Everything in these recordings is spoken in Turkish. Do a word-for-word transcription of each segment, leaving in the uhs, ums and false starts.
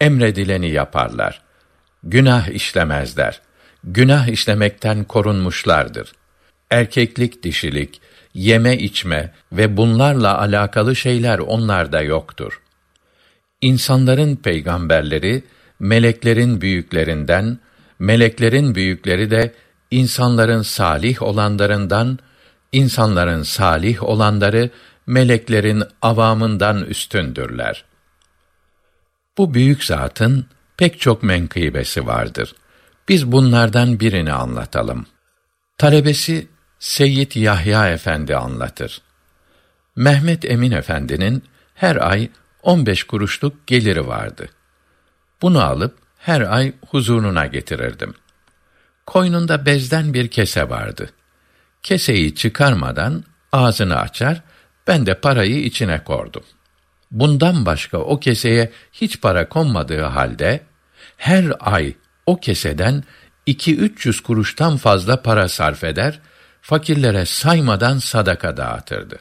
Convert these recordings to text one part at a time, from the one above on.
emredileni yaparlar. Günah işlemezler. Günah işlemekten korunmuşlardır. Erkeklik, dişilik, yeme içme ve bunlarla alakalı şeyler onlarda yoktur. İnsanların peygamberleri, meleklerin büyüklerinden, meleklerin büyükleri de insanların salih olanlarından, insanların salih olanları meleklerin avamından üstündürler. Bu büyük zatın pek çok menkıbesi vardır. Biz bunlardan birini anlatalım. Talebesi Seyyid Yahya Efendi anlatır. Mehmet Emin Efendi'nin her ay on beş kuruşluk geliri vardı. Bunu alıp her ay huzuruna getirirdim. Koynunda bezden bir kese vardı. Keseyi çıkarmadan ağzını açar, ben de parayı içine koydum. Bundan başka o keseye hiç para konmadığı halde, her ay o keseden iki üç yüz kuruştan fazla para sarf eder, fakirlere saymadan sadaka dağıtırdı.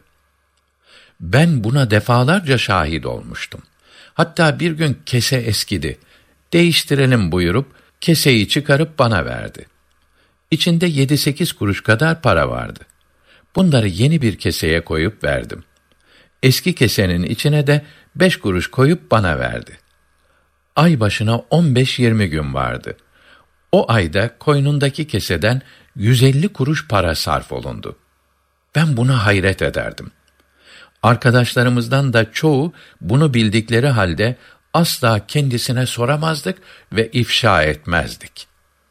Ben buna defalarca şahit olmuştum. Hatta bir gün kese eskidi. Değiştirelim buyurup keseyi çıkarıp bana verdi. İçinde yedi sekiz kuruş kadar para vardı. Bunları yeni bir keseye koyup verdim. Eski kesenin içine de beş kuruş koyup bana verdi. Ay başına on beş yirmi gün vardı. O ayda koynundaki keseden yüz elli kuruş para sarf olundu. Ben buna hayret ederdim. Arkadaşlarımızdan da çoğu bunu bildikleri halde asla kendisine soramazdık ve ifşa etmezdik.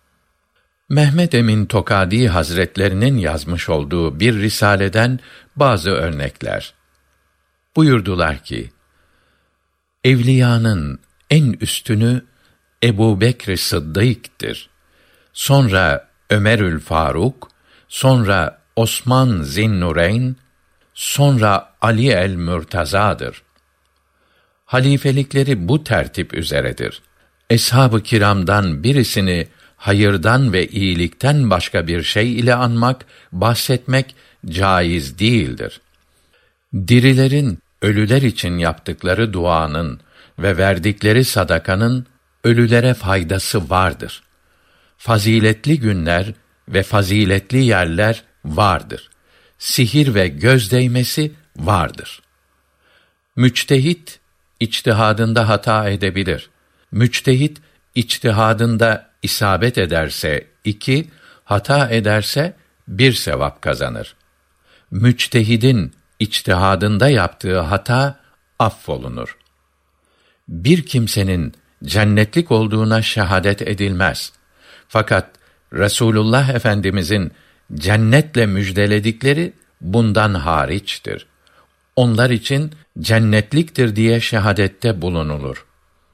Mehmet Emin Tokadi Hazretlerinin yazmış olduğu bir risaleden bazı örnekler. Buyurdular ki, evliyanın en üstünü Ebu Bekr Sıddık'tır. Sonra Ömerül Faruk, sonra Osman Zinnureyn, sonra Ali el-Mürtaza'dır. Halifelikleri bu tertip üzeredir. Eshab-ı kiramdan birisini hayırdan ve iyilikten başka bir şey ile anmak, bahsetmek caiz değildir. Dirilerin ölüler için yaptıkları duanın ve verdikleri sadakanın ölülere faydası vardır. Faziletli günler ve faziletli yerler vardır. Sihir ve göz değmesi vardır. Müçtehit içtihadında hata edebilir. Müçtehit içtihadında isabet ederse iki, hata ederse bir sevap kazanır. Müçtehidin içtihadında yaptığı hata affolunur. Bir kimsenin cennetlik olduğuna şehadet edilmez. Fakat Resulullah Efendimizin cennetle müjdeledikleri bundan hariçtir. Onlar için cennetliktir diye şehadette bulunulur.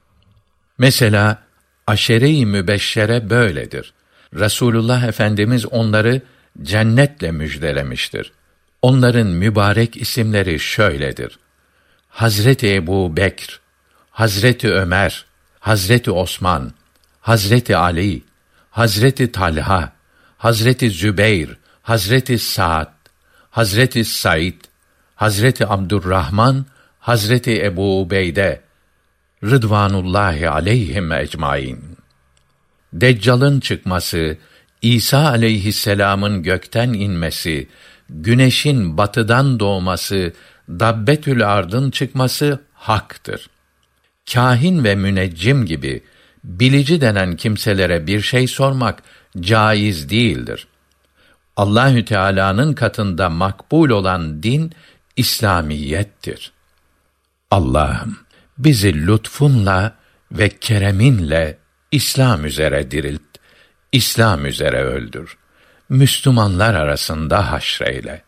Mesela aşere-i mübeşşere böyledir. Resulullah Efendimiz onları cennetle müjdelemiştir. Onların mübarek isimleri şöyledir: Hazreti Ebu Bekr, Hazreti Ömer, Hazreti Osman, Hazreti Ali, Hazreti Talha, Hazreti Zübeyr, Hazreti Sa'd, Hazreti Said, Hazreti Abdurrahman, Hazreti Ebu Ubeyde, Rıdvanullahi aleyhim ecmaîn. Deccal'ın çıkması, İsa aleyhisselam'ın gökten inmesi, güneşin batıdan doğması, Dabbetül Ard'ın çıkması haktır. Kâhin ve müneccim gibi bilici denen kimselere bir şey sormak caiz değildir. Allahü Teala'nın katında makbul olan din İslamiyettir. Allah'ım bizi lütfunla ve kereminle İslam üzere dirilt, İslam üzere öldür. Müslümanlar arasında haşreyle.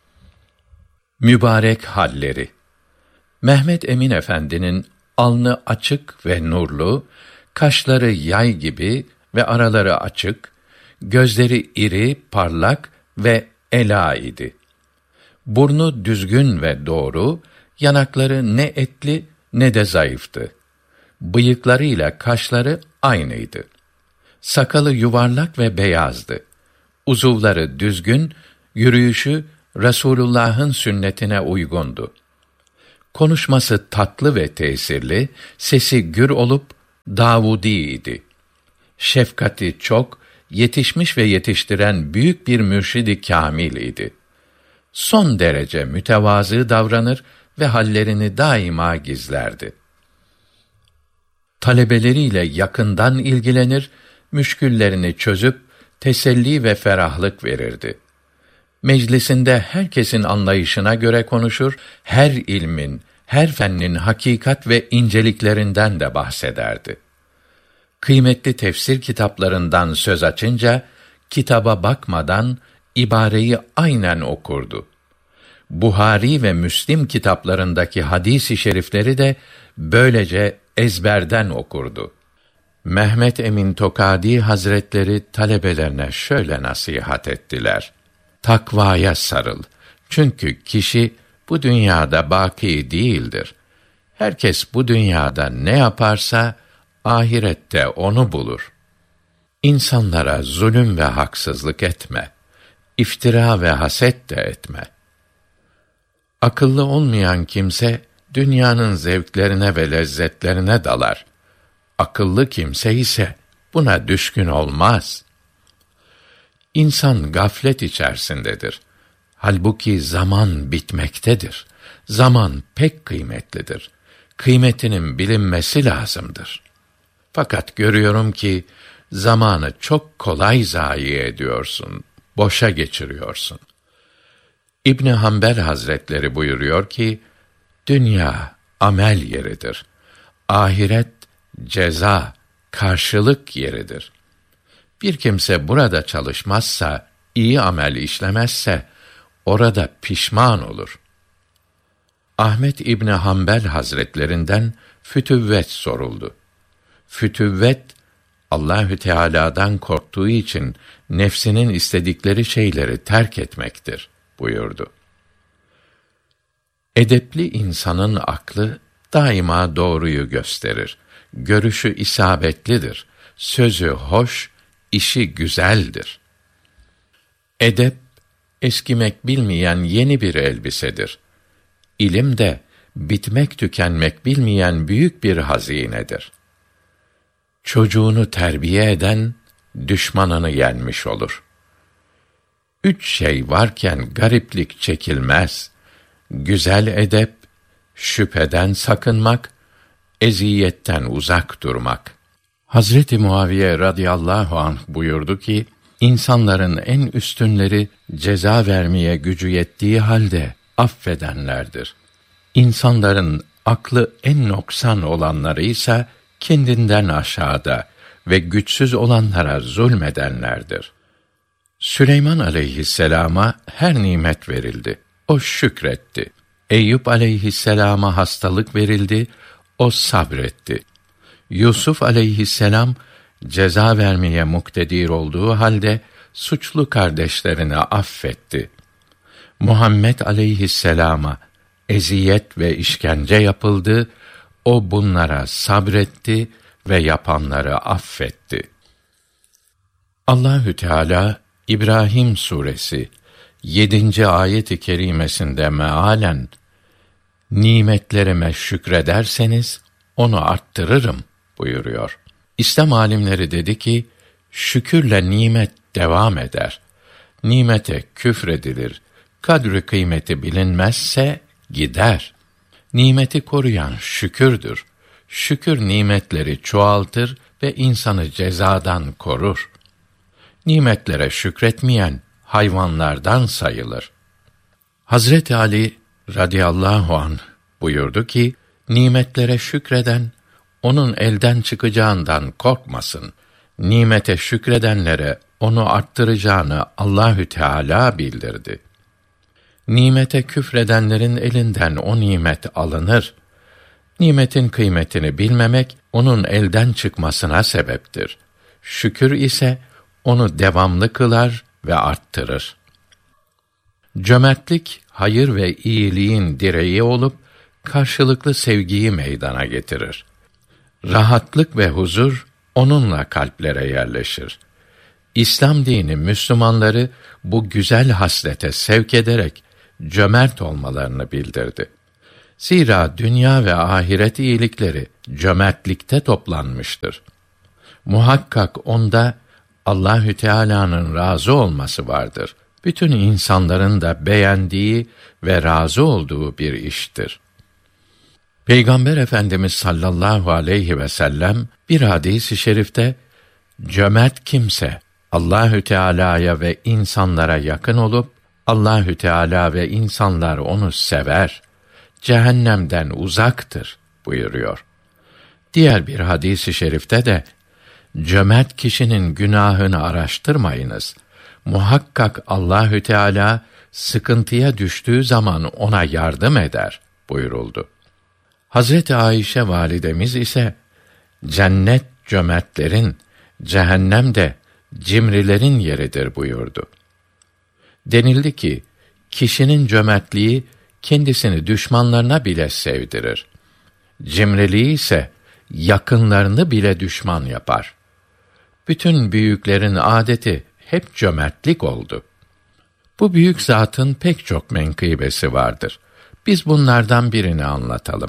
Mübarek halleri. Mehmet Emin Efendi'nin alnı açık ve nurlu, kaşları yay gibi ve araları açık, gözleri iri, parlak ve ela idi. Burnu düzgün ve doğru, yanakları ne etli ne de zayıftı. Bıyıklarıyla kaşları aynıydı. Sakalı yuvarlak ve beyazdı. Uzuvları düzgün, yürüyüşü Resulullah'ın sünnetine uygundu. Konuşması tatlı ve tesirli, sesi gür olup Davudi idi. Şefkati çok, yetişmiş ve yetiştiren büyük bir mürşid-i kâmil idi. Son derece mütevazı davranır ve hallerini daima gizlerdi. Talebeleriyle yakından ilgilenir, müşküllerini çözüp teselli ve ferahlık verirdi. Meclisinde herkesin anlayışına göre konuşur, her ilmin, her fennin hakikat ve inceliklerinden de bahsederdi. Kıymetli tefsir kitaplarından söz açınca, kitaba bakmadan ibareyi aynen okurdu. Buhari ve Müslim kitaplarındaki hadis-i şerifleri de böylece ezberden okurdu. Mehmet Emin Tokadi Hazretleri talebelerine şöyle nasihat ettiler: Takvaya sarıl. Çünkü kişi bu dünyada baki değildir. Herkes bu dünyada ne yaparsa ahirette onu bulur. İnsanlara zulüm ve haksızlık etme. İftira ve haset de etme. Akıllı olmayan kimse dünyanın zevklerine ve lezzetlerine dalar. Akıllı kimse ise buna düşkün olmaz. İnsan gaflet içerisindedir. Halbuki zaman bitmektedir. Zaman pek kıymetlidir. Kıymetinin bilinmesi lazımdır. Fakat görüyorum ki zamanı çok kolay zayi ediyorsun, boşa geçiriyorsun. İbn Hanbel Hazretleri buyuruyor ki, dünya amel yeridir. Ahiret ceza, karşılık yeridir. Bir kimse burada çalışmazsa, iyi amel işlemezse, orada pişman olur. Ahmet İbni Hanbel Hazretlerinden fütüvvet soruldu. Fütüvvet, Allahü Teala'dan korktuğu için nefsinin istedikleri şeyleri terk etmektir buyurdu. Edepli insanın aklı daima doğruyu gösterir. Görüşü isabetlidir. Sözü hoş, işi güzeldir. Edep, eskimek bilmeyen yeni bir elbisedir. İlim de, bitmek tükenmek bilmeyen büyük bir hazinedir. Çocuğunu terbiye eden, düşmanını yenmiş olur. Üç şey varken gariplik çekilmez. Güzel edep, şüpheden sakınmak, eziyetten uzak durmak. Hazreti Muaviye radıyallahu anh buyurdu ki, insanların en üstünleri ceza vermeye gücü yettiği halde affedenlerdir. İnsanların aklı en noksan olanları ise kendinden aşağıda ve güçsüz olanlara zulmedenlerdir. Süleyman aleyhisselama her nimet verildi. O şükretti. Eyüp aleyhisselama hastalık verildi. O sabretti. Yusuf aleyhisselam ceza vermeye muktedir olduğu halde suçlu kardeşlerini affetti. Muhammed aleyhisselama eziyet ve işkence yapıldı. O bunlara sabretti ve yapanları affetti. Allahü Teala İbrahim suresi yedinci ayet-i kerimesinde mealen nimetlerime şükrederseniz onu arttırırım buyuruyor. İslam alimleri dedi ki, şükürle nimet devam eder. Nimete küfredilir, kadri kıymeti bilinmezse gider. Nimeti koruyan şükürdür. Şükür nimetleri çoğaltır ve insanı cezadan korur. Nimetlere şükretmeyen hayvanlardan sayılır. Hazreti Ali radıyallahu anh buyurdu ki, nimetlere şükreden, onun elden çıkacağından korkmasın. Nimete şükredenlere onu arttıracağını Allahü Teala bildirdi. Nimete küfredenlerin elinden o nimet alınır. Nimetin kıymetini bilmemek, onun elden çıkmasına sebeptir. Şükür ise, onu devamlı kılar ve arttırır. Cömertlik, hayır ve iyiliğin direği olup, karşılıklı sevgiyi meydana getirir. Rahatlık ve huzur, onunla kalplere yerleşir. İslam dini, Müslümanları bu güzel haslete sevk ederek, cömert olmalarını bildirdi. Zira dünya ve ahiret iyilikleri cömertlikte toplanmıştır. Muhakkak onda Allahü Teala'nın razı olması vardır. Bütün insanların da beğendiği ve razı olduğu bir iştir. Peygamber Efendimiz sallallahu aleyhi ve sellem bir hadis-i şerifte cömert kimse Allahü Teala'ya ve insanlara yakın olup Allahü Teala ve insanlar onu sever, cehennemden uzaktır buyuruyor. Diğer bir hadis-i şerifte de cömert kişinin günahını araştırmayınız. Muhakkak Allahü Teala sıkıntıya düştüğü zaman ona yardım eder buyuruldu. Hazreti Ayşe validemiz ise cennet cömertlerin, cehennem de cimrilerin yeridir buyurdu. Denildi ki kişinin cömertliği kendisini düşmanlarına bile sevdirir. Cimriliği ise yakınlarını bile düşman yapar. Bütün büyüklerin adeti hep cömertlik oldu. Bu büyük zatın pek çok menkıbesi vardır. Biz bunlardan birini anlatalım.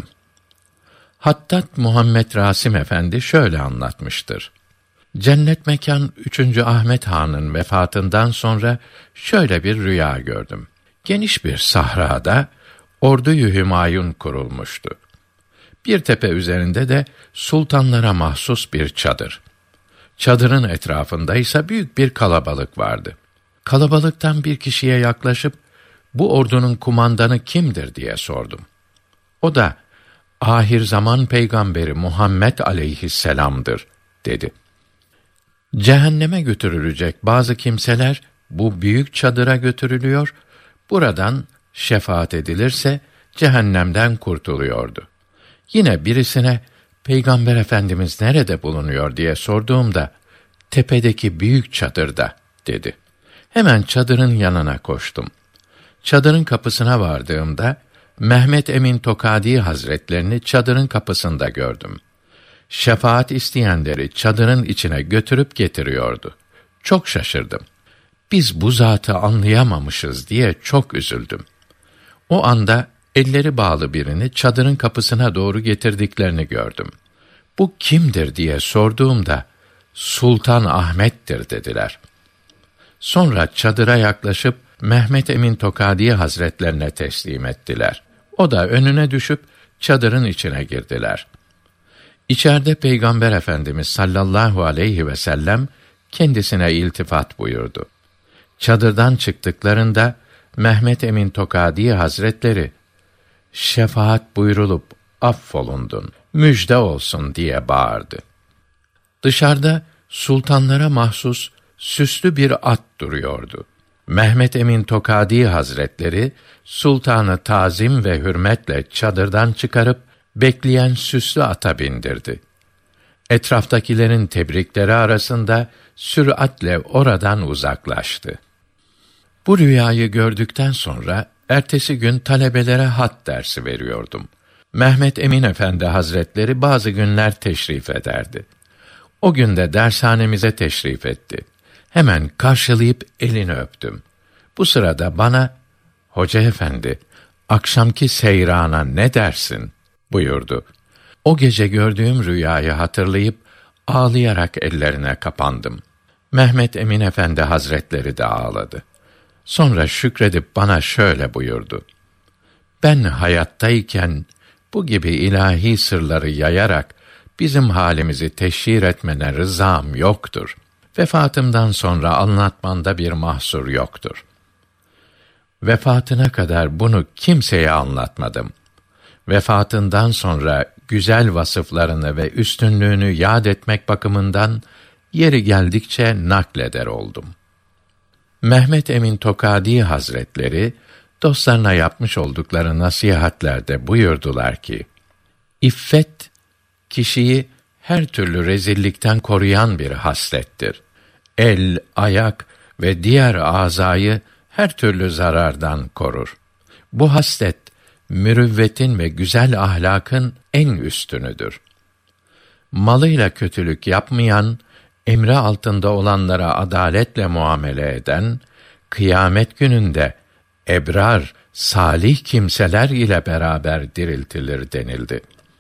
Hattat Muhammed Rasim Efendi şöyle anlatmıştır. Cennet Mekan üçüncü Ahmet Han'ın vefatından sonra şöyle bir rüya gördüm. Geniş bir sahrada Ordu-i Hümayun kurulmuştu. Bir tepe üzerinde de sultanlara mahsus bir çadır. Çadırın etrafında ise büyük bir kalabalık vardı. Kalabalıktan bir kişiye yaklaşıp bu ordunun kumandanı kimdir diye sordum. O da ahir zaman peygamberi Muhammed aleyhisselam'dır dedi. Cehenneme götürülecek bazı kimseler bu büyük çadıra götürülüyor, buradan şefaat edilirse cehennemden kurtuluyordu. Yine birisine Peygamber Efendimiz nerede bulunuyor diye sorduğumda tepedeki büyük çadırda dedi. Hemen çadırın yanına koştum. Çadırın kapısına vardığımda Mehmet Emin Tokadi Hazretlerini çadırın kapısında gördüm. Şefaat isteyenleri çadırın içine götürüp getiriyordu. Çok şaşırdım. Biz bu zatı anlayamamışız diye çok üzüldüm. O anda elleri bağlı birini çadırın kapısına doğru getirdiklerini gördüm. Bu kimdir diye sorduğumda Sultan Ahmet'tir dediler. Sonra çadıra yaklaşıp Mehmet Emin Tokadi Hazretlerine teslim ettiler. O da önüne düşüp çadırın içine girdiler. İçeride Peygamber Efendimiz sallallahu aleyhi ve sellem kendisine iltifat buyurdu. Çadırdan çıktıklarında Mehmet Emin Tokadi Hazretleri şefaat buyrulup affolundun, müjde olsun diye bağırdı. Dışarıda sultanlara mahsus süslü bir at duruyordu. Mehmet Emin Tokadi Hazretleri sultanı tazim ve hürmetle çadırdan çıkarıp bekleyen süslü ata bindirdi. Etraftakilerin tebrikleri arasında süratle oradan uzaklaştı. Bu rüyayı gördükten sonra ertesi gün talebelere hat dersi veriyordum. Mehmet Emin Efendi Hazretleri bazı günler teşrif ederdi. O gün de dershanemize teşrif etti. Hemen karşılayıp elini öptüm. Bu sırada bana, "Hoca efendi, akşamki seyrana ne dersin?" buyurdu. O gece gördüğüm rüyayı hatırlayıp ağlayarak ellerine kapandım. Mehmet Emin Efendi Hazretleri de ağladı. Sonra şükredip bana şöyle buyurdu: "Ben hayattayken bu gibi ilahi sırları yayarak bizim halimizi teşhir etmene rızam yoktur. Vefatımdan sonra anlatmanda bir mahsur yoktur. Vefatına kadar bunu kimseye anlatmadım. Vefatından sonra güzel vasıflarını ve üstünlüğünü yad etmek bakımından yeri geldikçe nakleder oldum." Mehmet Emin Tokadi Hazretleri dostlarına yapmış oldukları nasihatlerde buyurdular ki: İffet kişiyi her türlü rezillikten koruyan bir haslettir. El, ayak ve diğer azayı her türlü zarardan korur. Bu haslet mürüvvetin ve güzel ahlakın en üstünüdür. Malıyla kötülük yapmayan, emri altında olanlara adaletle muamele eden, kıyamet gününde ebrar, salih kimseler ile beraber diriltilir denildi.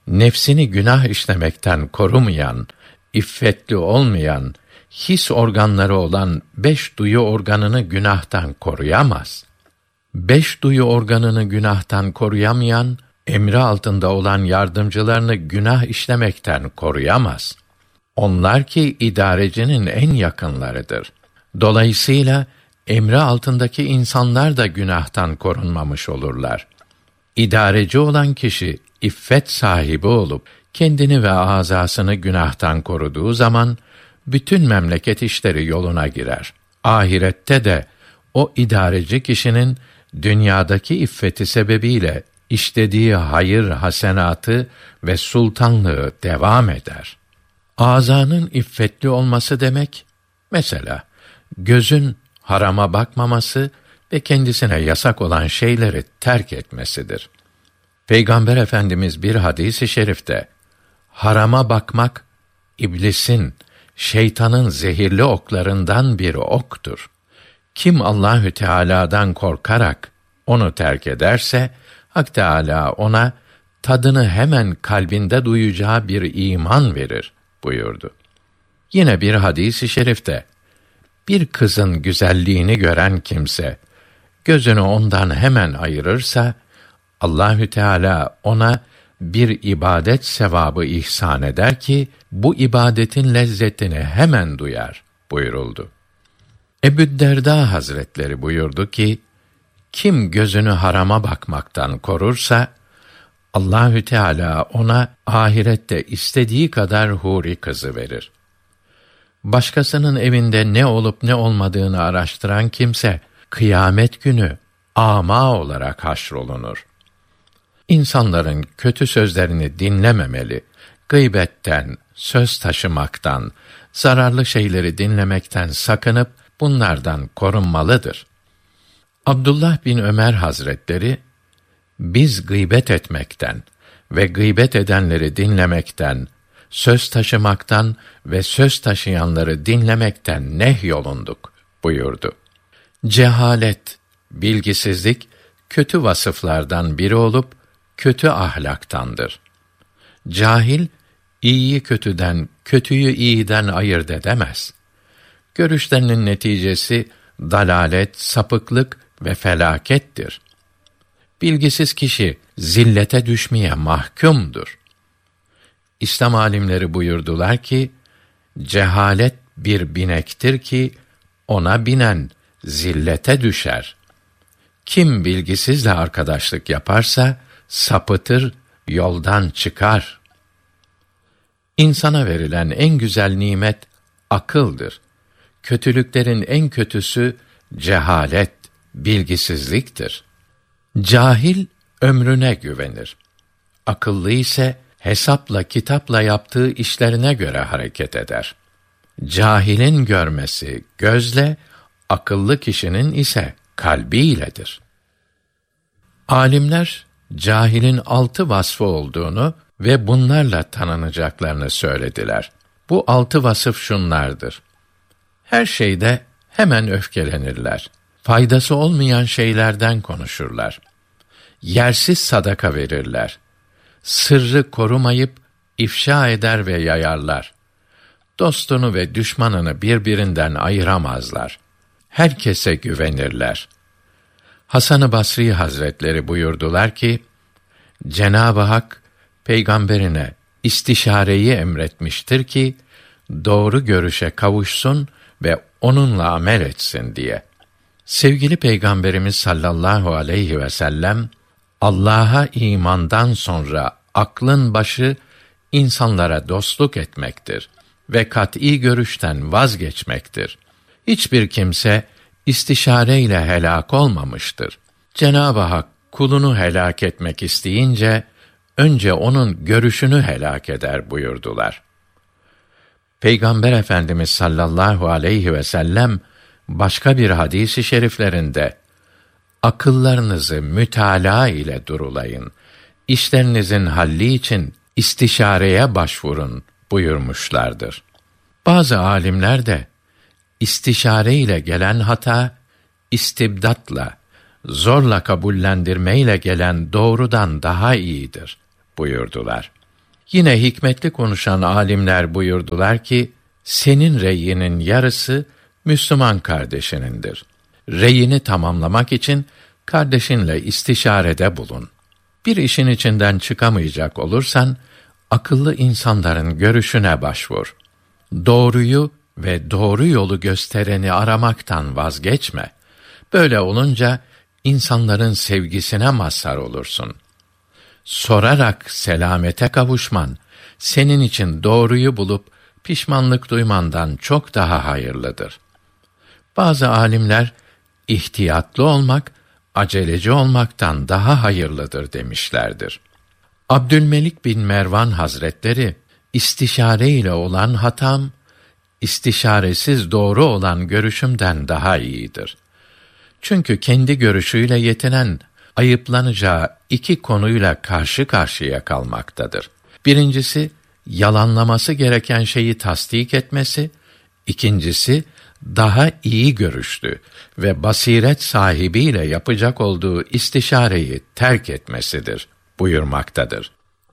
nefsini günah işlemekten korumayan, iffetli olmayan, his organları olan beş duyu organını günahtan koruyamaz. Beş duyu organını günahtan koruyamayan, emri altında olan yardımcılarını günah işlemekten koruyamaz. Onlar ki idarecinin en yakınlarıdır. Dolayısıyla emri altındaki insanlar da günahtan korunmamış olurlar. İdareci olan kişi iffet sahibi olup kendini ve azasını günahtan koruduğu zaman bütün memleket işleri yoluna girer. Ahirette de o idareci kişinin dünyadaki iffeti sebebiyle işlediği hayır hasenatı ve sultanlığı devam eder. Ağzanın iffetli olması demek, mesela gözün harama bakmaması ve kendisine yasak olan şeyleri terk etmesidir. Peygamber Efendimiz bir hadis-i şerifte, harama bakmak, iblisin, şeytanın zehirli oklarından bir oktur. Kim Allahü Teala'dan korkarak onu terk ederse, Hak Teâlâ ona tadını hemen kalbinde duyacağı bir iman verir buyurdu. Yine bir hadis-i şerifte, bir kızın güzelliğini gören kimse gözünü ondan hemen ayırırsa, Allahü Teala ona bir ibadet sevabı ihsan eder ki bu ibadetin lezzetini hemen duyar buyuruldu. Ebu'd-Derda Hazretleri buyurdu ki, kim gözünü harama bakmaktan korursa, Allahü Teala ona ahirette istediği kadar huri kızı verir. Başkasının evinde ne olup ne olmadığını araştıran kimse, kıyamet günü âmâ olarak haşrolunur. İnsanların kötü sözlerini dinlememeli, gıybetten, söz taşımaktan, zararlı şeyleri dinlemekten sakınıp bunlardan korunmalıdır. Abdullah bin Ömer Hazretleri, biz gıybet etmekten ve gıybet edenleri dinlemekten, söz taşımaktan ve söz taşıyanları dinlemekten nehyolunduk buyurdu. Cehalet, bilgisizlik, kötü vasıflardan biri olup, kötü ahlaktandır. Cahil, iyiyi kötüden, kötüyü iyiden ayırt edemez. Görüşlerinin neticesi, dalalet, sapıklık ve felakettir. Bilgisiz kişi, zillete düşmeye mahkumdur. İslam âlimleri buyurdular ki, cehalet bir binektir ki, ona binen zillete düşer. Kim bilgisizle arkadaşlık yaparsa, sapıtır, yoldan çıkar. İnsana verilen en güzel nimet, akıldır. Kötülüklerin en kötüsü, cehalet, bilgisizliktir. Cahil, ömrüne güvenir. Akıllı ise, hesapla kitapla yaptığı işlerine göre hareket eder. Cahilin görmesi gözle, akıllı kişinin ise kalbiyledir. Âlimler, cahilin altı vasfı olduğunu ve bunlarla tanınacaklarını söylediler. Bu altı vasıf şunlardır. Her şeyde hemen öfkelenirler. Faydası olmayan şeylerden konuşurlar. Yersiz sadaka verirler. Sırrı korumayıp ifşa eder ve yayarlar. Dostunu ve düşmanını birbirinden ayıramazlar. Herkese güvenirler. Hasan-ı Basri Hazretleri buyurdular ki, Cenab-ı Hak peygamberine istişareyi emretmiştir ki doğru görüşe kavuşsun ve onunla amel etsin diye. Sevgili Peygamberimiz sallallahu aleyhi ve sellem, Allah'a imandan sonra aklın başı insanlara dostluk etmektir ve kat'î görüşten vazgeçmektir. Hiçbir kimse istişare ile helak olmamıştır. Cenab-ı Hak kulunu helak etmek isteyince önce onun görüşünü helak eder buyurdular. Peygamber Efendimiz sallallahu aleyhi ve sellem başka bir hadis-i şeriflerinde akıllarınızı mütalaa ile durulayın, işlerinizin halli için istişareye başvurun buyurmuşlardır. Bazı âlimler de istişare ile gelen hata, istibdatla, zorla kabullendirmeyle gelen doğrudan daha iyidir buyurdular. Yine hikmetli konuşan alimler buyurdular ki, senin reyinin yarısı Müslüman kardeşinindir. Reyini tamamlamak için kardeşinle istişarede bulun. Bir işin içinden çıkamayacak olursan, akıllı insanların görüşüne başvur. Doğruyu ve doğru yolu göstereni aramaktan vazgeçme. Böyle olunca insanların sevgisine mazhar olursun. Sorarak selamete kavuşman, senin için doğruyu bulup pişmanlık duymandan çok daha hayırlıdır. Bazı alimler, ihtiyatlı olmak, aceleci olmaktan daha hayırlıdır demişlerdir. Abdülmelik bin Mervan Hazretleri, istişare ile olan hatam, istişaresiz doğru olan görüşümden daha iyidir. Çünkü kendi görüşüyle yetinen, ayıplanacağı iki konuyla karşı karşıya kalmaktadır. Birincisi, yalanlaması gereken şeyi tasdik etmesi, ikincisi, daha iyi görüşlü ve basiret sahibiyle yapacak olduğu istişareyi terk etmesidir buyurmaktadır.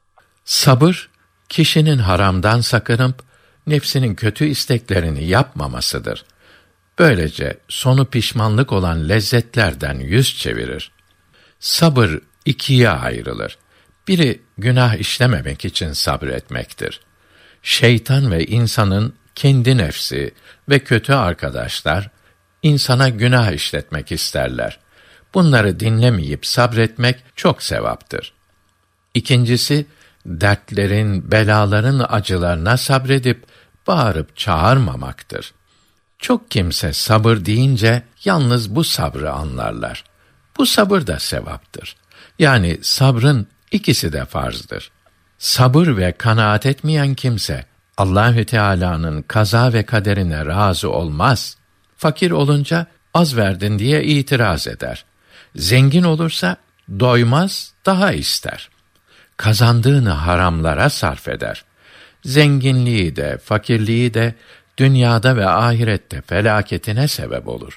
Sabır, kişinin haramdan sakınıp, nefsinin kötü isteklerini yapmamasıdır. Böylece sonu pişmanlık olan lezzetlerden yüz çevirir. Sabır ikiye ayrılır. Biri günah işlememek için sabretmektir. Şeytan ve insanın kendi nefsi ve kötü arkadaşlar insana günah işletmek isterler. Bunları dinlemeyip sabretmek çok sevaptır. İkincisi, dertlerin, belaların acılarına sabredip bağırıp çağırmamaktır. Çok kimse sabır deyince yalnız bu sabrı anlarlar. Bu sabır da sevaptır. Yani sabrın ikisi de farzdır. Sabır ve kanaat etmeyen kimse Allahü Teala'nın kaza ve kaderine razı olmaz. Fakir olunca az verdin diye itiraz eder. Zengin olursa doymaz, daha ister. Kazandığını haramlara sarf eder. Zenginliği de, fakirliği de dünyada ve ahirette felaketine sebep olur.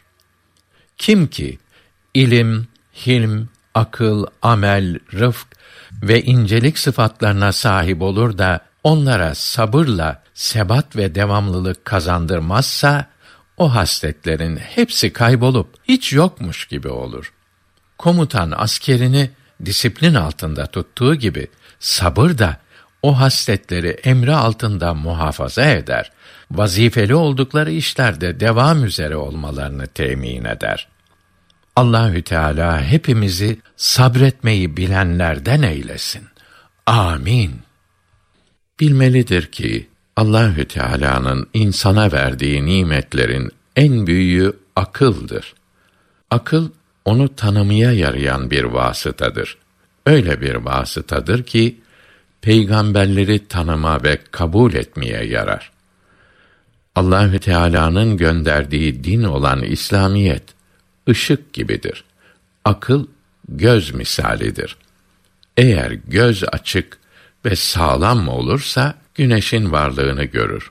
Kim ki ilim, hilm, akıl, amel, rıfk ve incelik sıfatlarına sahip olur da onlara sabırla sebat ve devamlılık kazandırmazsa, o hasletlerin hepsi kaybolup hiç yokmuş gibi olur. Komutan askerini disiplin altında tuttuğu gibi, sabır da o hasletleri emri altında muhafaza eder, vazifeli oldukları işlerde devam üzere olmalarını temin eder. Allahü Teala hepimizi sabretmeyi bilenlerden eylesin. Amin. Bilmelidir ki Allahü Teala'nın insana verdiği nimetlerin en büyüğü akıldır. Akıl onu tanımaya yarayan bir vasıtadır. Öyle bir vasıtadır ki peygamberleri tanıma ve kabul etmeye yarar. Allahü Teala'nın gönderdiği din olan İslamiyet ışık gibidir. Akıl göz misalidir. Eğer göz açık ve sağlam olursa güneşin varlığını görür.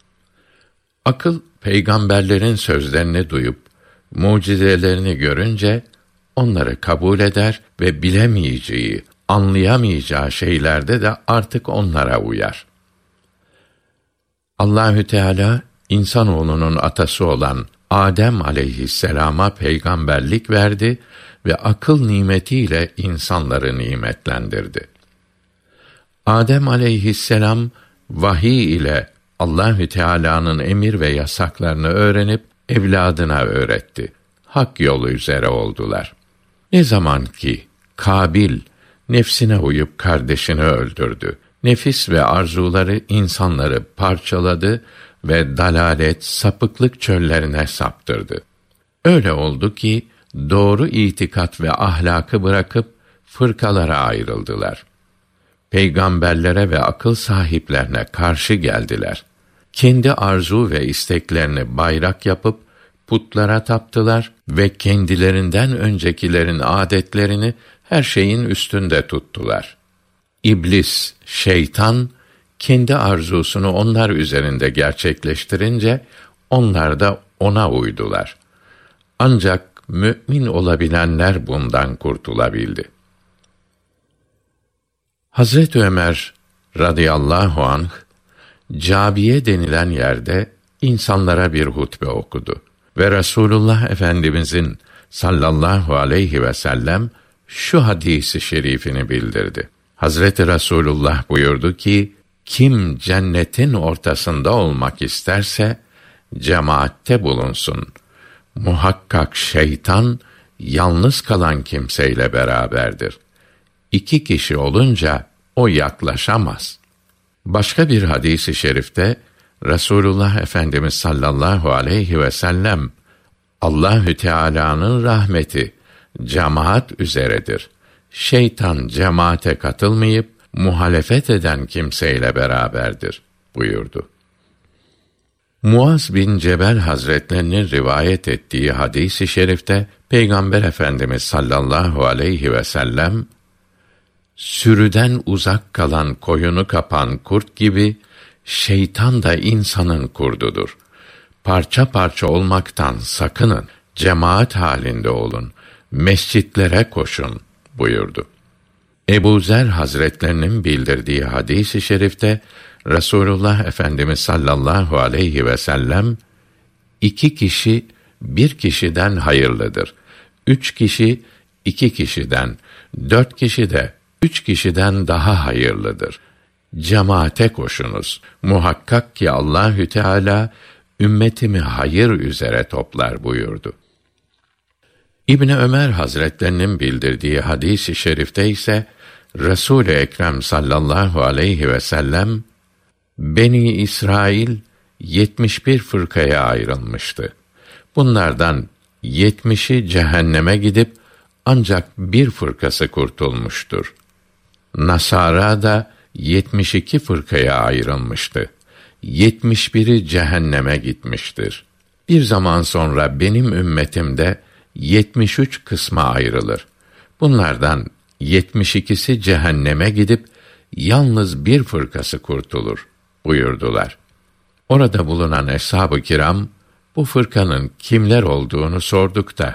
Akıl peygamberlerin sözlerini duyup mucizelerini görünce onları kabul eder ve bilemeyeceği, anlayamayacağı şeylerde de artık onlara uyar. Allahü Teala insanoğlunun atası olan Adem aleyhisselama peygamberlik verdi ve akıl nimetiyle insanları nimetlendirdi. Adem aleyhisselam vahiy ile Allahü Teala'nın emir ve yasaklarını öğrenip evladına öğretti. Hak yolu üzere oldular. Ne zaman ki Kabil nefsine uyup kardeşini öldürdü, nefis ve arzuları insanları parçaladı ve dalalet, sapıklık çöllerine saptırdı. Öyle oldu ki doğru itikat ve ahlakı bırakıp fırkalara ayrıldılar. Peygamberlere ve akıl sahiplerine karşı geldiler. Kendi arzu ve isteklerini bayrak yapıp putlara taptılar ve kendilerinden öncekilerin adetlerini her şeyin üstünde tuttular. İblis, şeytan, kendi arzusunu onlar üzerinde gerçekleştirince, onlar da ona uydular. Ancak mü'min olabilenler bundan kurtulabildi. Hazret Ömer radıyallahu anh Câbiye denilen yerde insanlara bir hutbe okudu ve Resulullah Efendimizin sallallahu aleyhi ve sellem şu hadisi şerifini bildirdi. Hazreti Resulullah buyurdu ki, kim cennetin ortasında olmak isterse cemaatte bulunsun. Muhakkak şeytan yalnız kalan kimseyle beraberdir. İki kişi olunca o yaklaşamaz. Başka bir hadis-i şerifte Resulullah Efendimiz sallallahu aleyhi ve sellem Allahü Teala'nın rahmeti cemaat üzeredir. Şeytan cemaate katılmayıp muhalefet eden kimseyle beraberdir buyurdu. Muaz bin Cebel Hazretlerinin rivayet ettiği hadis-i şerifte Peygamber Efendimiz sallallahu aleyhi ve sellem sürüden uzak kalan koyunu kapan kurt gibi şeytan da insanın kurdudur. Parça parça olmaktan sakının, cemaat halinde olun, mescitlere koşun buyurdu. Ebu Zer Hazretlerinin bildirdiği hadis-i şerifte Resulullah Efendimiz sallallahu aleyhi ve sellem iki kişi bir kişiden hayırlıdır. Üç kişi iki kişiden, dört kişi de üç kişiden daha hayırlıdır. Cemaate koşunuz. Muhakkak ki Allahü Teala ümmetimi hayır üzere toplar buyurdu. İbni Ömer Hazretlerinin bildirdiği hadis-i şerifte ise Resul-i Ekrem sallallahu aleyhi ve sellem Beni İsrail yetmiş bir fırkaya ayrılmıştı. Bunlardan yetmişi cehenneme gidip ancak bir fırkası kurtulmuştur. Nasara da yetmiş iki fırkaya ayrılmıştı. Yetmiş biri cehenneme gitmiştir. Bir zaman sonra benim ümmetimde yetmiş üç kısma ayrılır. Bunlardan yetmiş ikisi cehenneme gidip yalnız bir fırkası kurtulur buyurdular. Orada bulunan eshab-ı kiram bu fırkanın kimler olduğunu sorduk da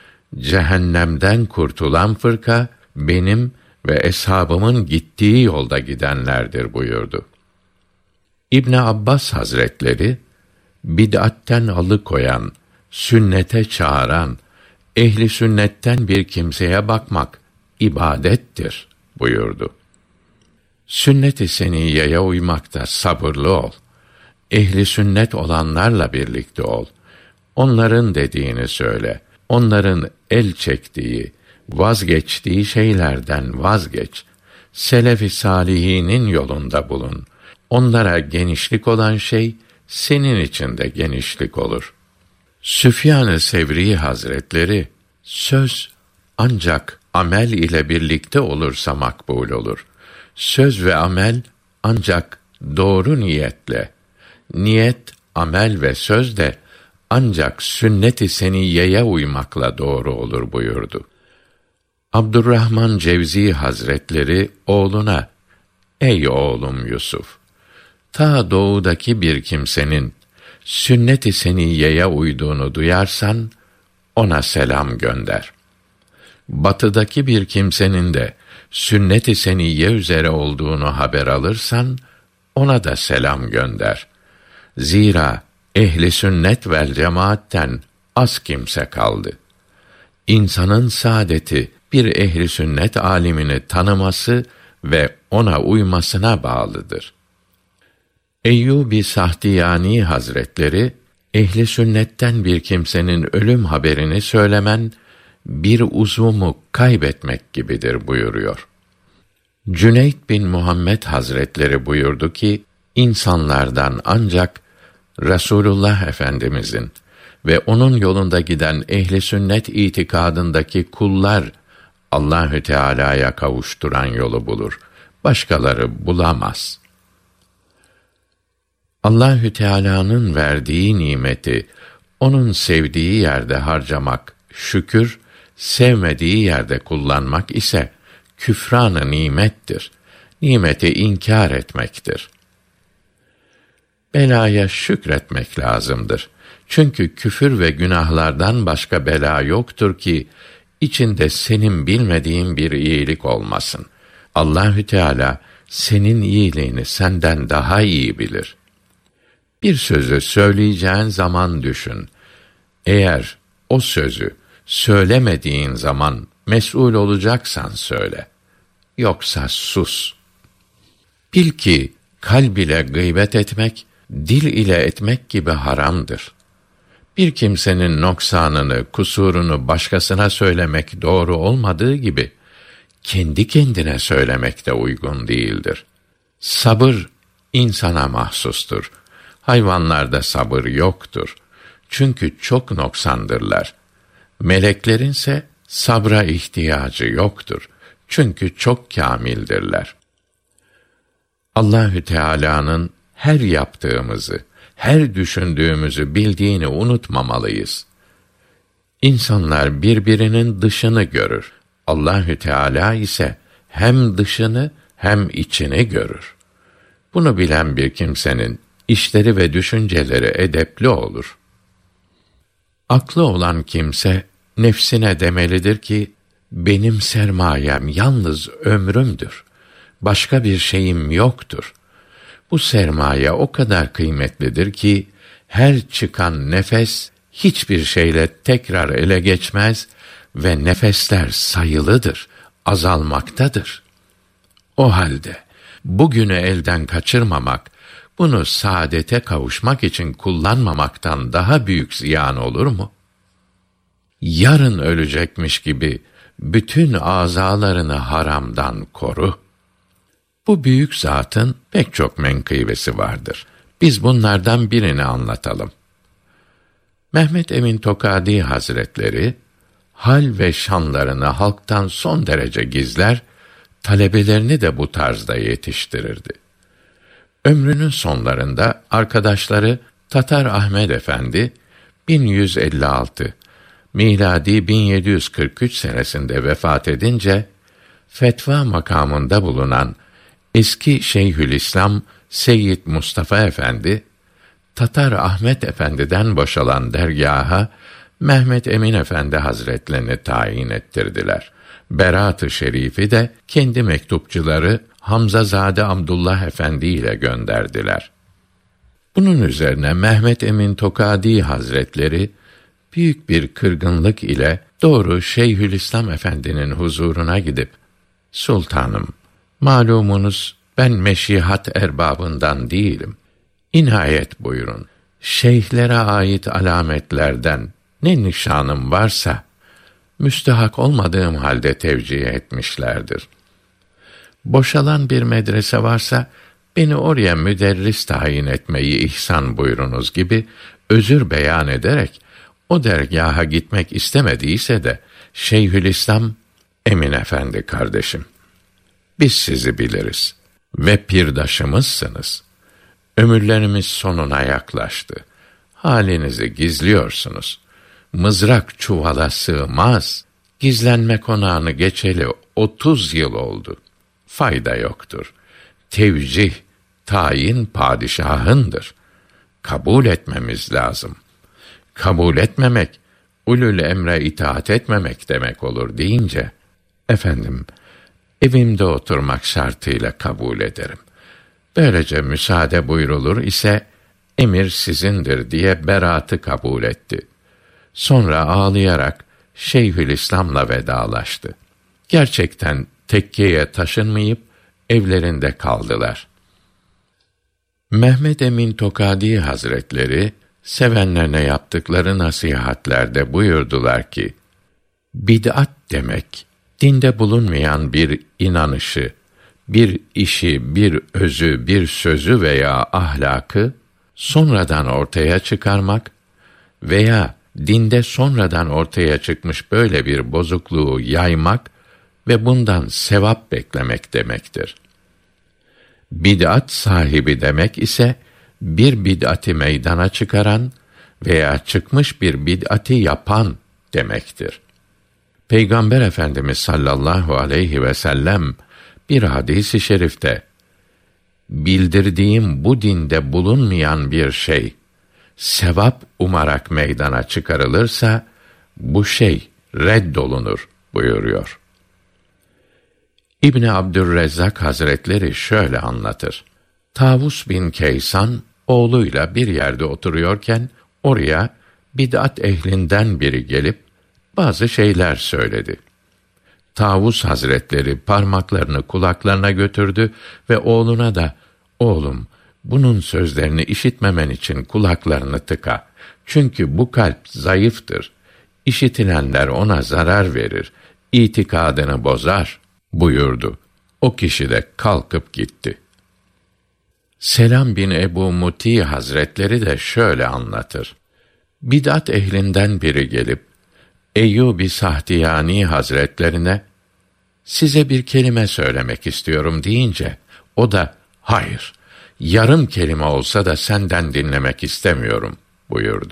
cehennemden kurtulan fırka benim ve eshabımın gittiği yolda gidenlerdir buyurdu. İbn Abbas Hazretleri bid'atten alıkoyan, sünnete çağıran, ehli sünnetten bir kimseye bakmak ibadettir buyurdu. Sünnet-i seniyyeye uymakta sabırlı ol. Ehli sünnet olanlarla birlikte ol. Onların dediğini söyle. Onların el çektiği, vazgeçtiği şeylerden vazgeç. Selef-i salihinin yolunda bulun. Onlara genişlik olan şey senin için de genişlik olur. Süfyan-ı Sevri Hazretleri söz ancak amel ile birlikte olursa makbul olur. Söz ve amel ancak doğru niyetle, niyet, amel ve söz de ancak sünnet-i seniyyeye uymakla doğru olur buyurdu. Abdurrahman Cevzi Hazretleri oğluna, ey oğlum Yusuf, ta doğudaki bir kimsenin sünnet-i seniyyeye uyduğunu duyarsan, ona selam gönder. Batıdaki bir kimsenin de sünnet-i seniyye üzere olduğunu haber alırsan, ona da selam gönder. Zira ehli sünnet vel cemaatten az kimse kaldı. İnsanın saadeti bir ehli sünnet alimini tanıması ve ona uymasına bağlıdır. Eyyûb-i Sahtiyani Hazretleri ehli sünnetten bir kimsenin ölüm haberini söylemen bir uzvumu kaybetmek gibidir buyuruyor. Cüneyt bin Muhammed Hazretleri buyurdu ki, insanlardan ancak Resulullah Efendimizin ve onun yolunda giden ehli sünnet itikadındaki kullar Allahü Teala'ya kavuşturan yolu bulur. Başkaları bulamaz. Allahü Teala'nın verdiği nimeti onun sevdiği yerde harcamak şükür, sevmediği yerde kullanmak ise küfran-ı nimettir. Nimeti inkar etmektir. Belaya şükretmek lazımdır. Çünkü küfür ve günahlardan başka bela yoktur ki içinde senin bilmediğin bir iyilik olmasın. Allahü Teala senin iyiliğini senden daha iyi bilir. Bir sözü söyleyeceğin zaman düşün. Eğer o sözü söylemediğin zaman mesul olacaksan söyle. Yoksa sus. Bil ki kalb ile gıybet etmek, dil ile etmek gibi haramdır. Bir kimsenin noksanını, kusurunu başkasına söylemek doğru olmadığı gibi, kendi kendine söylemek de uygun değildir. Sabır insana mahsustur. Hayvanlarda sabır yoktur. Çünkü çok noksandırlar. Meleklerinse sabra ihtiyacı yoktur. Çünkü çok kâmildirler. Allahü Teala'nın her yaptığımızı, her düşündüğümüzü bildiğini unutmamalıyız. İnsanlar birbirinin dışını görür. Allahü Teala ise hem dışını hem içini görür. Bunu bilen bir kimsenin işleri ve düşünceleri edepli olur. Aklı olan kimse nefsine demelidir ki, benim sermayem yalnız ömrümdür. Başka bir şeyim yoktur. Bu sermaye o kadar kıymetlidir ki, her çıkan nefes hiçbir şeyle tekrar ele geçmez ve nefesler sayılıdır, azalmaktadır. O halde bugünü elden kaçırmamak, bunu saadete kavuşmak için kullanmamaktan daha büyük ziyan olur mu? Yarın ölecekmiş gibi bütün azalarını haramdan koru. Bu büyük zatın pek çok menkıbesi vardır. Biz bunlardan birini anlatalım. Mehmet Emin Tokadi Hazretleri, hal ve şanlarını halktan son derece gizler, talebelerini de bu tarzda yetiştirirdi. Ömrünün sonlarında arkadaşları Tatar Ahmed Efendi, bin yüz elli altı, miladi bin yedi yüz kırk üç senesinde vefat edince, fetva makamında bulunan eski Şeyhülislam Seyyid Mustafa Efendi, Tatar Ahmet Efendi'den boşalan dergaha Mehmet Emin Efendi Hazretlerini tayin ettirdiler. Berat-ı Şerif'i de kendi mektupçuları Hamzazade Abdullah Efendi ile gönderdiler. Bunun üzerine Mehmet Emin Tokadi Hazretleri büyük bir kırgınlık ile doğru Şeyhülislam Efendi'nin huzuruna gidip, "Sultanım, malumunuz ben meşihat erbabından değilim. İnayet buyurun. Şeyhlere ait alametlerden ne nişanım varsa, müstehak olmadığım halde tevcih etmişlerdir. Boşalan bir medrese varsa, beni oraya müderris tayin etmeyi ihsan buyurunuz" gibi özür beyan ederek, o dergaha gitmek istemediyse de, Şeyhülislam, "Emin Efendi kardeşim, biz sizi biliriz ve pirdaşımızsınız. Ömürlerimiz sonuna yaklaştı. Halinizi gizliyorsunuz. Mızrak çuvala sığmaz. Gizlenme konağını geçeli otuz yıl oldu. Fayda yoktur. Tevcih, tayin padişahındır. Kabul etmemiz lazım. Kabul etmemek, ulul emre itaat etmemek demek olur" deyince, "Efendim, evimde oturmak şartıyla kabul ederim. Böylece müsaade buyrulur ise emir sizindir" diye beratı kabul etti. Sonra ağlayarak Şeyhülislam'la vedalaştı. Gerçekten tekkeye taşınmayıp evlerinde kaldılar. Mehmet Emin Tokadi Hazretleri sevenlerine yaptıkları nasihatlerde buyurdular ki, bid'at demek, dinde bulunmayan bir inanışı, bir işi, bir özü, bir sözü veya ahlakı sonradan ortaya çıkarmak veya dinde sonradan ortaya çıkmış böyle bir bozukluğu yaymak ve bundan sevap beklemek demektir. Bid'at sahibi demek ise bir bid'ati meydana çıkaran veya çıkmış bir bid'ati yapan demektir. Peygamber Efendimiz sallallahu aleyhi ve sellem bir hadis-i şerifte, bildirdiğim bu dinde bulunmayan bir şey, sevap umarak meydana çıkarılırsa, bu şey reddolunur buyuruyor. İbni Abdurrezzak Hazretleri şöyle anlatır. Tavus bin Kaysan oğluyla bir yerde oturuyorken oraya bid'at ehlinden biri gelip bazı şeyler söyledi. Tavus Hazretleri parmaklarını kulaklarına götürdü ve oğluna da, "Oğlum, bunun sözlerini işitmemen için kulaklarını tıka. Çünkü bu kalp zayıftır. İşitilenler ona zarar verir, itikadını bozar," buyurdu. O kişi de kalkıp gitti. Selam bin Ebu Muti Hazretleri de şöyle anlatır. Bid'at ehlinden biri gelip Eyyub-i Sahtiyani Hazretlerine "Size bir kelime söylemek istiyorum," deyince o da "Hayır, yarım kelime olsa da senden dinlemek istemiyorum," buyurdu.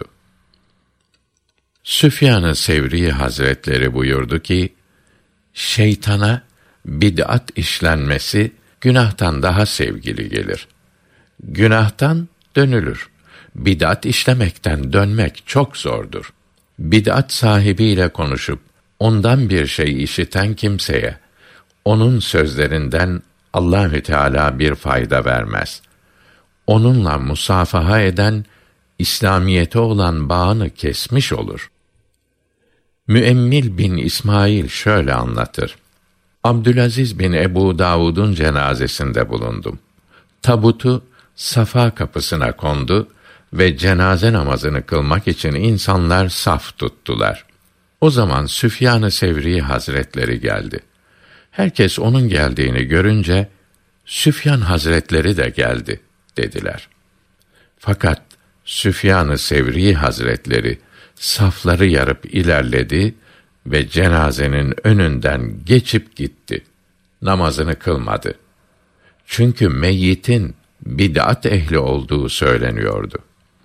Süfyan-ı Sevri Hazretleri buyurdu ki, şeytana bid'at işlenmesi günahtan daha sevgili gelir. Günahtan dönülür. Bid'at işlemekten dönmek çok zordur. Bid'at sahibiyle konuşup ondan bir şey işiten kimseye onun sözlerinden Allahü Teala bir fayda vermez. Onunla musafaha eden İslamiyete olan bağını kesmiş olur. Müemmil bin İsmail şöyle anlatır. Abdülaziz bin Ebu Davud'un cenazesinde bulundum. Tabutu Safa kapısına kondu ve cenaze namazını kılmak için insanlar saf tuttular. O zaman Süfyan-ı Sevri Hazretleri geldi. Herkes onun geldiğini görünce, "Süfyan Hazretleri de geldi," dediler. Fakat Süfyan-ı Sevri Hazretleri safları yarıp ilerledi ve cenazenin önünden geçip gitti. Namazını kılmadı. Çünkü meyyitin bid'at ehli olduğu söyleniyordu.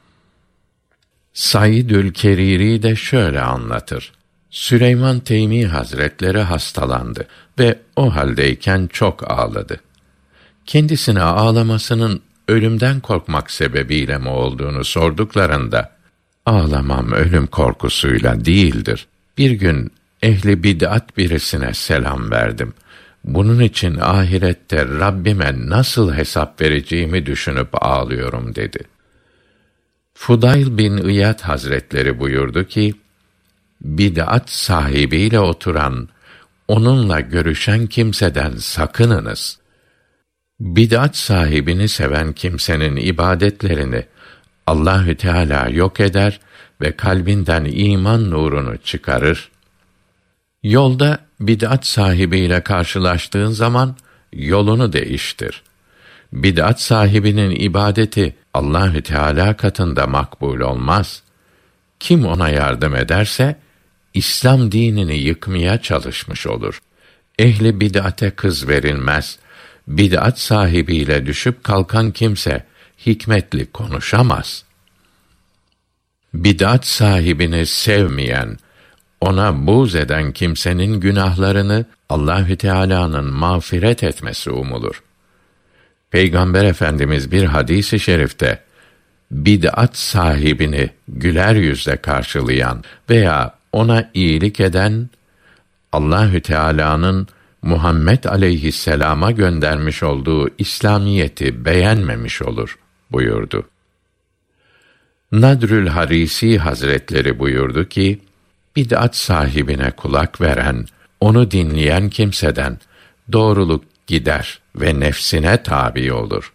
Saidül Keriri de şöyle anlatır. Süleyman Teymi Hazretleri hastalandı ve o haldeyken çok ağladı. Kendisine ağlamasının ölümden korkmak sebebiyle mi olduğunu sorduklarında, "Ağlamam ölüm korkusuyla değildir. Bir gün ehli bid'at birisine selam verdim. Bunun için ahirette Rabbime nasıl hesap vereceğimi düşünüp ağlıyorum," dedi. Fudayl bin İyad Hazretleri buyurdu ki, bid'at sahibiyle oturan, onunla görüşen kimseden sakınınız. Bid'at sahibini seven kimsenin ibadetlerini Allahü Teala yok eder ve kalbinden iman nurunu çıkarır. Yolda bid'at sahibiyle karşılaştığın zaman yolunu değiştir. Bid'at sahibinin ibadeti Allahü Teala katında makbul olmaz. Kim ona yardım ederse İslam dinini yıkmaya çalışmış olur. Ehli bid'ate kız verilmez. Bid'at sahibiyle düşüp kalkan kimse hikmetli konuşamaz. Bid'at sahibini sevmeyen, ona buğz eden kimsenin günahlarını Allahü Teala'nın mağfiret etmesi umulur. Peygamber Efendimiz bir hadis-i şerifte bid'at sahibini güler yüzle karşılayan veya ona iyilik eden Allahü Teala'nın Muhammed aleyhisselama göndermiş olduğu İslamiyeti beğenmemiş olur buyurdu. Nadrül Harisi Hazretleri buyurdu ki, bid'at sahibine kulak veren, onu dinleyen kimseden doğruluk gider ve nefsine tabi olur.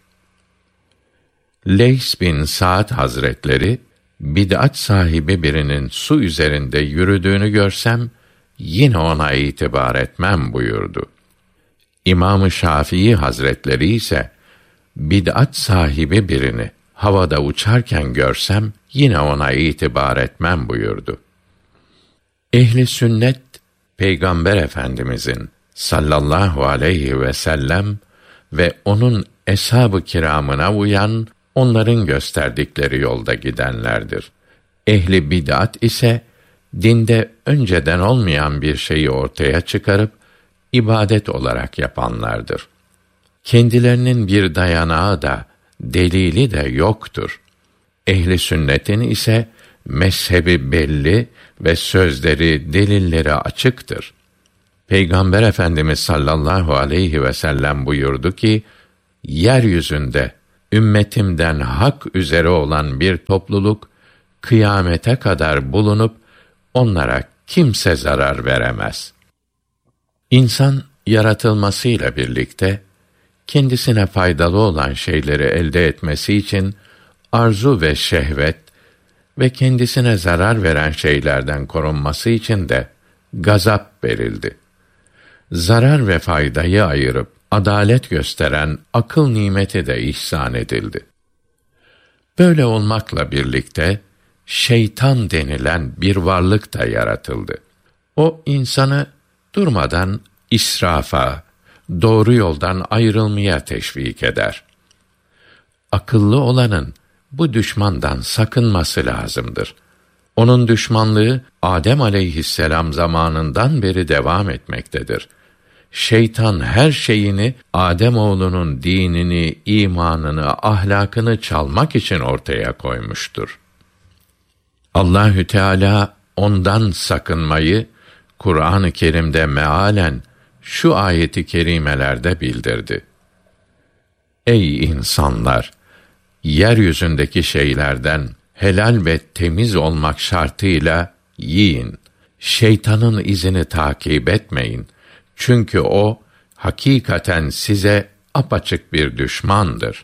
Leys bin Sa'd Hazretleri, bid'at sahibi birinin su üzerinde yürüdüğünü görsem, yine ona itibar etmem buyurdu. İmam-ı Şafii Hazretleri ise, bid'at sahibi birini havada uçarken görsem, yine ona itibar etmem buyurdu. Ehli sünnet, Peygamber Efendimizin sallallahu aleyhi ve sellem ve onun eshab-ı kiramına uyan, onların gösterdikleri yolda gidenlerdir. Ehli bid'at ise, dinde önceden olmayan bir şeyi ortaya çıkarıp, ibadet olarak yapanlardır. Kendilerinin bir dayanağı da, delili de yoktur. Ehli sünnetin ise, mezhebi belli ve sözleri, delilleri açıktır. Peygamber Efendimiz sallallahu aleyhi ve sellem buyurdu ki, yeryüzünde ümmetimden hak üzere olan bir topluluk kıyamete kadar bulunup onlara kimse zarar veremez. İnsan yaratılmasıyla birlikte kendisine faydalı olan şeyleri elde etmesi için arzu ve şehvet ve kendisine zarar veren şeylerden korunması için de gazap verildi. Zarar ve faydayı ayırıp adalet gösteren akıl nimeti de ihsan edildi. Böyle olmakla birlikte şeytan denilen bir varlık da yaratıldı. O insanı durmadan israfa, doğru yoldan ayrılmaya teşvik eder. Akıllı olanın bu düşmandan sakınması lazımdır. Onun düşmanlığı Adem aleyhisselam zamanından beri devam etmektedir. Şeytan her şeyini Adem oğlunun dinini, imanını, ahlakını çalmak için ortaya koymuştur. Allahü Teala ondan sakınmayı Kur'an-ı Kerim'de mealen şu ayeti kerimelerde bildirdi. Ey insanlar! Yeryüzündeki şeylerden helal ve temiz olmak şartıyla yiyin. Şeytanın izini takip etmeyin. Çünkü o hakikaten size apaçık bir düşmandır.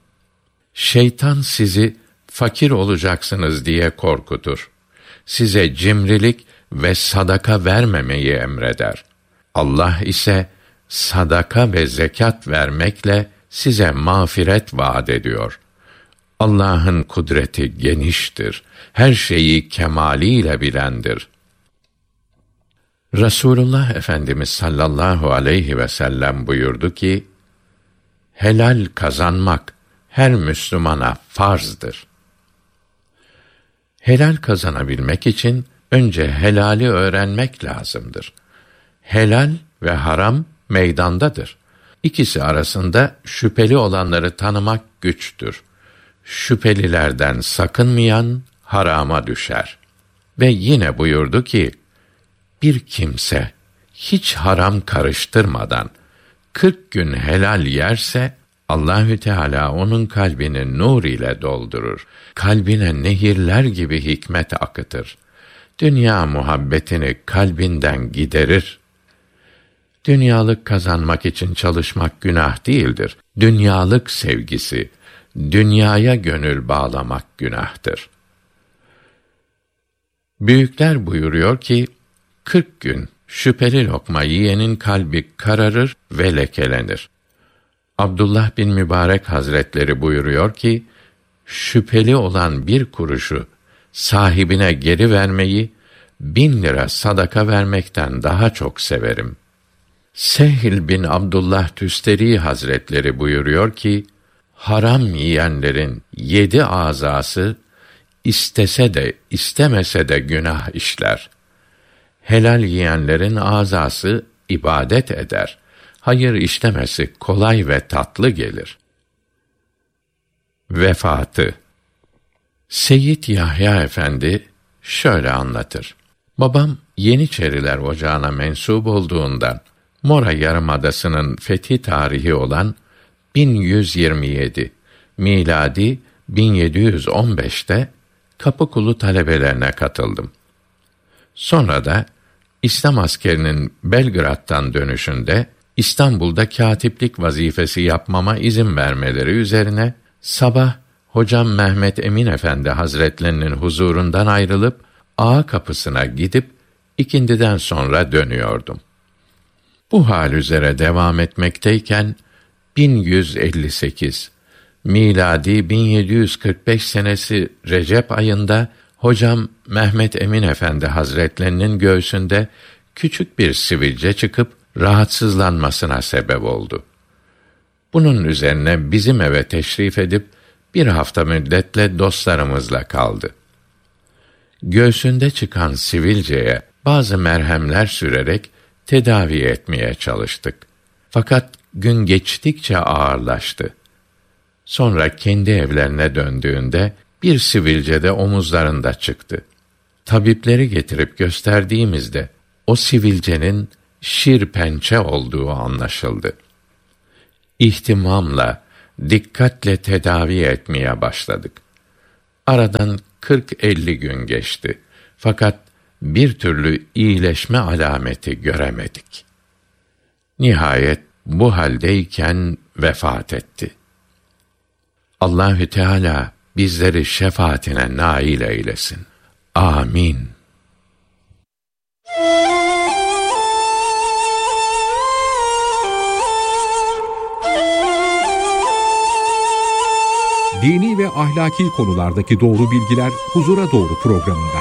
Şeytan sizi fakir olacaksınız diye korkutur. Size cimrilik ve sadaka vermemeyi emreder. Allah ise sadaka ve zekat vermekle size mağfiret vaat ediyor. Allah'ın kudreti geniştir. Her şeyi kemaliyle bilendir. Resulullah Efendimiz sallallahu aleyhi ve sellem buyurdu ki, helal kazanmak her Müslümana farzdır. Helal kazanabilmek için önce helali öğrenmek lazımdır. Helal ve haram meydandadır. İkisi arasında şüpheli olanları tanımak güçtür. Şüphelilerden sakınmayan harama düşer. Ve yine buyurdu ki, bir kimse hiç haram karıştırmadan kırk gün helal yerse, Allahü Teala onun kalbini nur ile doldurur. Kalbine nehirler gibi hikmet akıtır. Dünya muhabbetini kalbinden giderir. Dünyalık kazanmak için çalışmak günah değildir. Dünyalık sevgisi, dünyaya gönül bağlamak günahtır. Büyükler buyuruyor ki, kırk gün şüpheli lokma yiyenin kalbi kararır ve lekelenir. Abdullah bin Mübarek Hazretleri buyuruyor ki, şüpheli olan bir kuruşu sahibine geri vermeyi, bin lira sadaka vermekten daha çok severim. Sehl bin Abdullah Tüsteri Hazretleri buyuruyor ki, haram yiyenlerin yedi azası, istese de istemese de günah işler. Helal yiyenlerin azası ibadet eder. Hayır işlemesi kolay ve tatlı gelir. Vefatı. Seyyid Yahya Efendi şöyle anlatır. Babam Yeniçeriler Ocağı'na mensup olduğundan Mora Yarımadası'nın fethi tarihi olan bin yüz yirmi yedi, miladi bin yedi yüz on beşte Kapıkulu talebelerine katıldım. Sonra da İslam askerinin Belgrad'dan dönüşünde İstanbul'da katiplik vazifesi yapmama izin vermeleri üzerine sabah hocam Mehmet Emin Efendi Hazretlerinin huzurundan ayrılıp ağa kapısına gidip ikindiden sonra dönüyordum. Bu hal üzere devam etmekteyken bin yüz elli sekiz miladi bin yedi yüz kırk beş senesi Recep ayında hocam Mehmet Emin Efendi Hazretlerinin göğsünde küçük bir sivilce çıkıp rahatsızlanmasına sebep oldu. Bunun üzerine bizim eve teşrif edip bir hafta müddetle dostlarımızla kaldı. Göğsünde çıkan sivilceye bazı merhemler sürerek tedavi etmeye çalıştık. Fakat gün geçtikçe ağırlaştı. Sonra kendi evlerine döndüğünde bir sivilce de omuzlarında çıktı. Tabipleri getirip gösterdiğimizde o sivilcenin şir pençe olduğu anlaşıldı. İhtimamla, dikkatle tedavi etmeye başladık. Aradan kırk elli gün geçti. Fakat bir türlü iyileşme alameti göremedik. Nihayet bu haldeyken vefat etti. Allahü Teala bizleri şefaatine nail eylesin. Amin. Dini ve ahlaki konulardaki doğru bilgiler Huzura Doğru programında.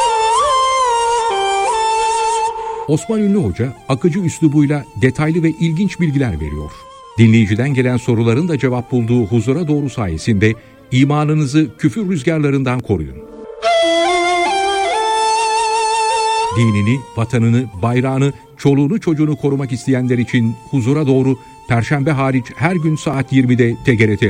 Osman Ünlü Hoca akıcı üslubuyla detaylı ve ilginç bilgiler veriyor. Dinleyiciden gelen soruların da cevap bulduğu Huzura Doğru sayesinde imanınızı küfür rüzgarlarından koruyun. Dinini, vatanını, bayrağını, çoluğunu çocuğunu korumak isteyenler için Huzura Doğru Perşembe hariç her gün saat yirmide T G R T